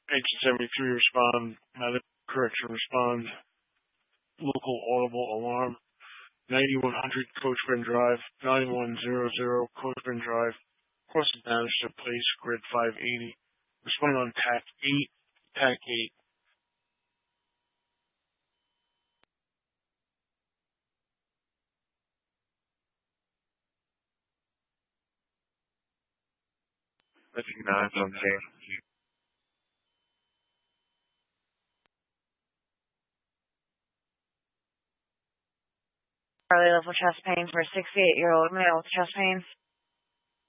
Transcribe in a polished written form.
1873 respond. Medical correction respond. Local audible alarm. 9100 Coachman Drive. 9100 Coachman Drive. Course of damage to place. Grid 580. Responding on TAC 8. TAC 8. Recognize on scene. Charlie level chest pain for a 68-year-old male with chest pain.